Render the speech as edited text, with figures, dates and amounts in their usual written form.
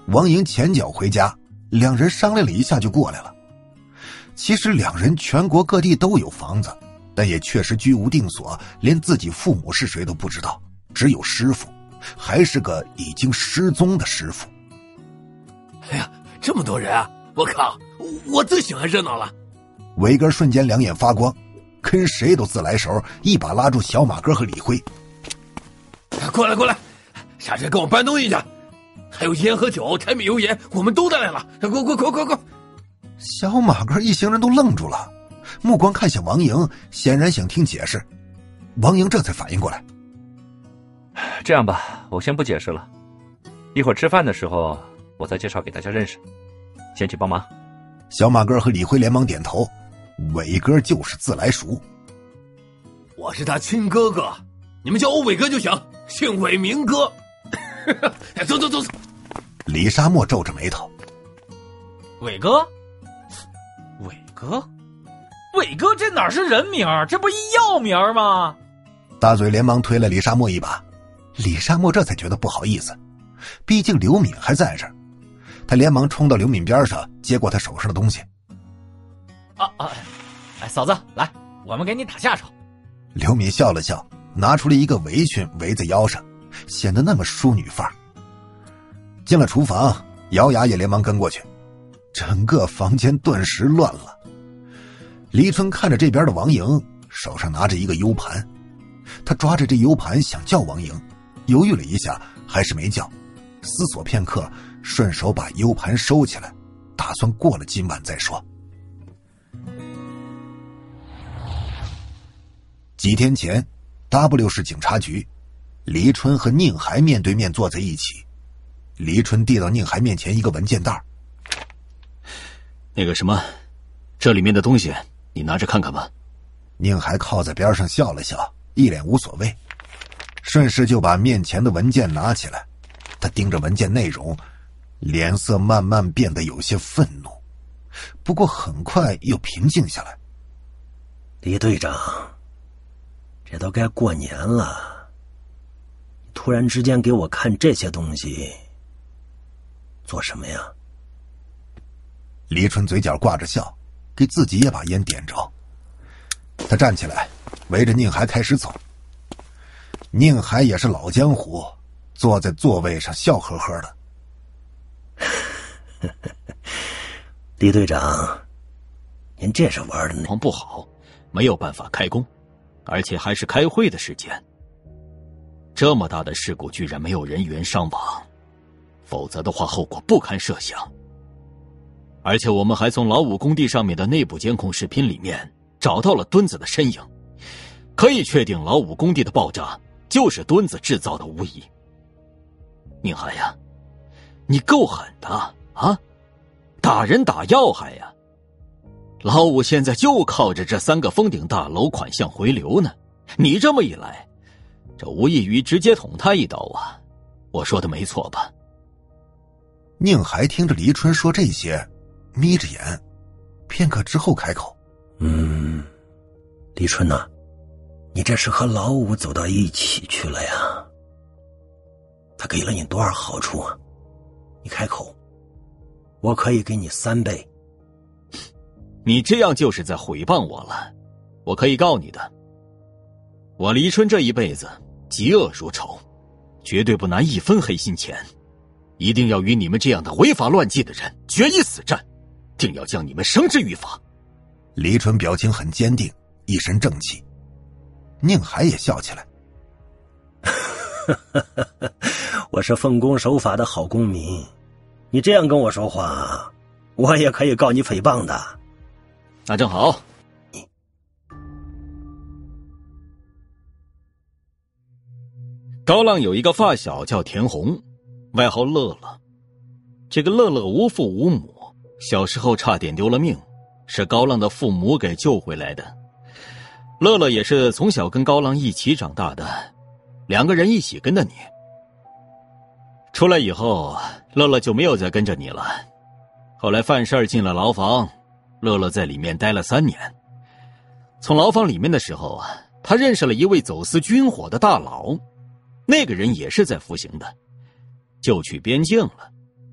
王莹前脚回家，两人商量了一下就过来了。其实两人全国各地都有房子，但也确实居无定所，连自己父母是谁都不知道，只有师傅，还是个已经失踪的师傅。 哎呀，这么多人啊！我靠，我最喜欢热闹了。 伟哥瞬间两眼发光，跟谁都自来熟，一把拉住小马哥和李辉。 过来过来，下车跟我搬东西去，还有烟和酒、柴米油盐，我们都带来了。快！ 小马哥一行人都愣住了，目光看向王莹，显然想听解释。王莹这才反应过来， 这样吧，我先不解释了，一会儿吃饭的时候我再介绍给大家认识，先去帮忙。 小马哥和李辉连忙点头，伟哥就是自来熟。 我是他亲哥哥，你们叫我伟哥就行，姓伟明哥。走。 李沙漠皱着眉头， 伟哥，这哪是人名，这不一药名吗？ 大嘴连忙推了李沙漠一把，李沙漠这才觉得不好意思，毕竟刘敏还在这儿。他连忙冲到刘敏边上，接过他手上的东西。 嫂子，来，我们给你打下手。 刘敏笑了笑，拿出了一个围裙围在腰上，显得那么淑女范儿。进了厨房，姚雅也连忙跟过去，整个房间顿时乱了。黎春看着这边的王莹，手上拿着一个 U 盘，他抓着这 U 盘想叫王莹，犹豫了一下，还是没叫，思索片刻，顺手把 U 盘收起来，打算过了今晚再说。几天前 W 市警察局，黎春和宁海面对面坐在一起。黎春递到宁海面前一个文件袋。 那个什么，这里面的东西你拿着看看吧。 宁海靠在边上笑了笑，一脸无所谓，顺势就把面前的文件拿起来。他盯着文件内容，脸色慢慢变得有些愤怒，不过很快又平静下来。 李队长，这都该过年了，突然之间给我看这些东西做什么呀？ 黎春嘴角挂着笑，给自己也把烟点着。他站起来，围着宁海开始走。宁海也是老江湖，坐在座位上笑呵呵的。 李队长，您这是玩的呢？ 不好，没有办法开工，而且还是开会的时间。这么大的事故居然没有人员伤亡，否则的话后果不堪设想。而且我们还从老五工地上面的内部监控视频里面找到了墩子的身影，可以确定老五工地的爆炸就是墩子制造的无疑。宁海呀，你够狠的啊！打人打要害呀！老五现在就靠着这3个封顶大楼款项回流呢，你这么一来，这无异于直接捅他一刀啊！我说的没错吧？ 宁海听着黎春说这些，眯着眼，片刻之后开口： 黎春呐，你这是和老五走到一起去了呀？他给了你多少好处啊？你开口，我可以给你3倍。 你这样就是在诽谤我了，我可以告你的。我黎春这一辈子嫉恶如仇，绝对不拿1分黑心钱，一定要与你们这样的违法乱纪的人决一死战，定要将你们绳之于法。 黎春表情很坚定，一身正气。宁海也笑起来。 我是奉公守法的好公民，你这样跟我说话，我也可以告你诽谤的。 那正好。高浪有一个发小叫田红，外号乐乐。这个乐乐无父无母，小时候差点丢了命，是高浪的父母给救回来的。乐乐也是从小跟高浪一起长大的，2个人一起跟着你。出来以后，乐乐就没有再跟着你了。后来犯事儿进了牢房，乐乐在里面待了3年。从牢房里面的时候啊，他认识了一位走私军火的大佬，那个人也是在服刑的，就去边境了。